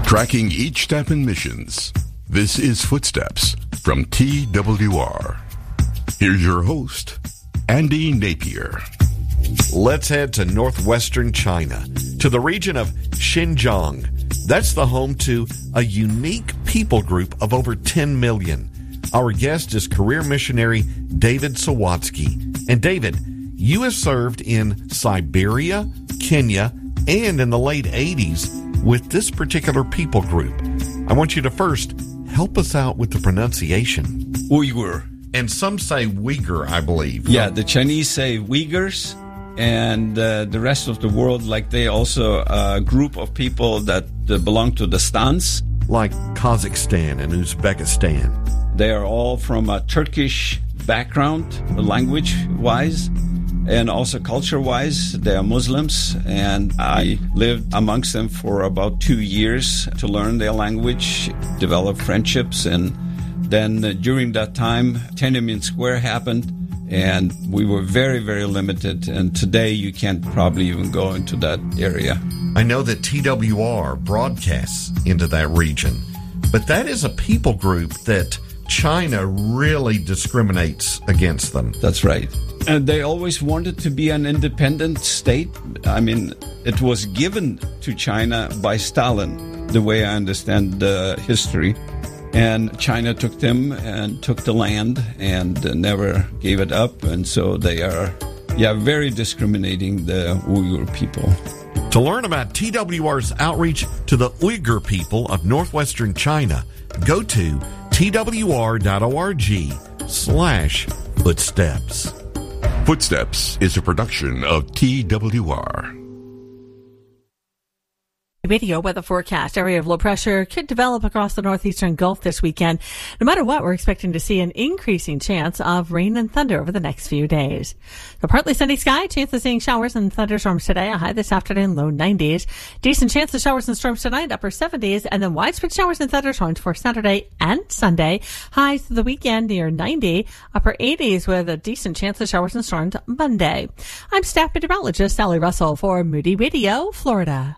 Tracking each step in missions. This is Footsteps from TWR. Here's your host, Andy Napier. Let's head to northwestern China, to the region of Xinjiang. That's the home to a unique people group of over 10 million. Our guest is career missionary David Sawatsky. And David, you have served in Siberia, Kenya, and in the late 80s with this particular people group. I want you to first help us out with the pronunciation. Uyghur. And some say Uyghur, I believe. Yeah, the Chinese say Uyghurs, and the rest of the world, like they also a group of people that belong to the stans. Like Kazakhstan and Uzbekistan. They are all from a Turkish background, language-wise, and also culture-wise. They are Muslims, and I lived amongst them for about 2 years to learn their language, develop friendships, and then during that time, Tiananmen Square happened, and we were very, very limited, and today you can't probably even go into that area. I know that TWR broadcasts into that region, but that is a people group that China really discriminates against them. That's right. And they always wanted to be an independent state. I mean, it was given to China by Stalin, the way I understand the history. And China took them and took the land and never gave it up. And so they are, very discriminating, the Uyghur people. To learn about TWR's outreach to the Uyghur people of northwestern China, go to twr.org/footsteps. Footsteps is a production of TWR. Video weather forecast. Area of low pressure could develop across the northeastern Gulf this weekend. No matter what, we're expecting to see an increasing chance of rain and thunder over the next few days. The partly sunny sky, chance of seeing showers and thunderstorms today, a high this afternoon, low 90s. Decent chance of showers and storms tonight, upper 70s, and then widespread showers and thunderstorms for Saturday and Sunday. Highs for the weekend near 90, upper 80s with a decent chance of showers and storms Monday. I'm staff meteorologist Sally Russell for Moody Radio, Florida.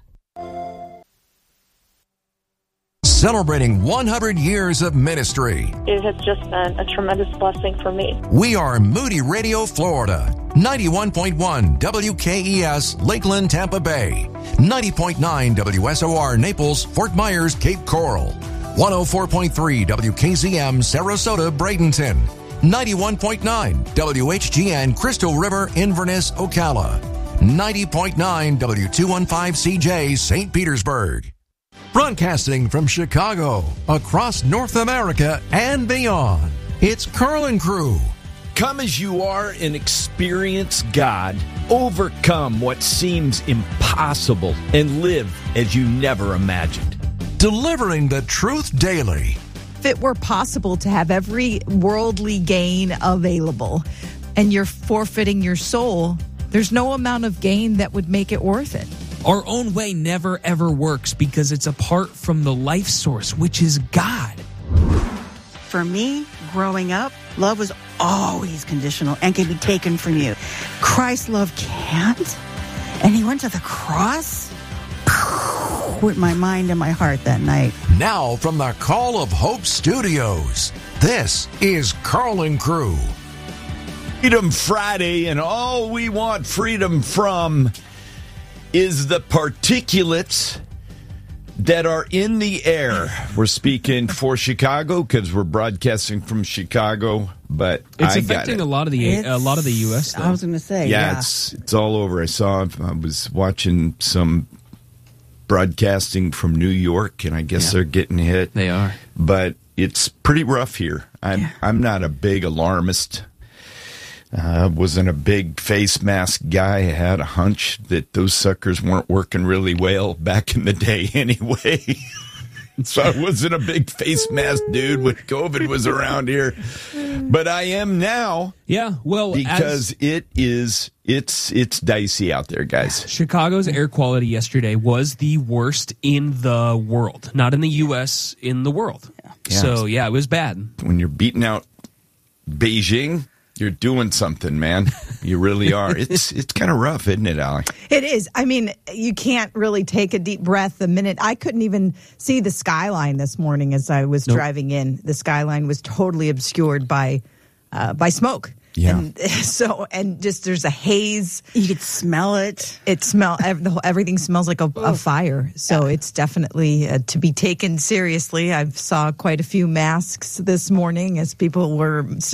Celebrating 100 years of ministry. It has just been a tremendous blessing for me. We are Moody Radio, Florida. 91.1 WKES, Lakeland, Tampa Bay. 90.9 WSOR, Naples, Fort Myers, Cape Coral. 104.3 WKZM, Sarasota, Bradenton. 91.9 WHGN, Crystal River, Inverness, Ocala. 90.9 W215CJ, St. Petersburg. Broadcasting from Chicago, across North America and beyond, it's Carl & Crew. Come as you are and experience God. Overcome what seems impossible and live as you never imagined. Delivering the truth daily. If it were possible to have every worldly gain available and you're forfeiting your soul, there's no amount of gain that would make it worth it. Our own way never, ever works because it's apart from the life source, which is God. For me, growing up, love was always conditional and can be taken from you. Christ's love can't. And he went to the cross with my mind and my heart that night. Now from the Call of Hope Studios, this is Carl & Crew. Freedom Friday, and all we want freedom from is the particulates that are in the air. We're speaking for Chicago because we're broadcasting from Chicago, but it's affecting a lot of the U.S. though. I was going to say, yeah, it's all over. I was watching some broadcasting from New York, and I guess they're getting hit. They are, but it's pretty rough here. I'm not a big alarmist. Wasn't a big face mask guy. I had a hunch that those suckers weren't working really well back in the day anyway. So I wasn't a big face mask dude when COVID was around here. But I am now. Yeah, well, because it's dicey out there, guys. Chicago's air quality yesterday was the worst in the world. Not in the U.S., in the world. Yeah. So, yeah, it was bad. When you're beating out Beijing, You're doing something, man. You really are. It's kind of rough, isn't it, Allie? It is. I mean, you can't really take a deep breath the minute. I couldn't even see the skyline this morning as I was driving in. The skyline was totally obscured by smoke. Yeah. And just there's a haze. You could smell it. Everything smells like a fire. So it's definitely to be taken seriously. I saw quite a few masks this morning as people were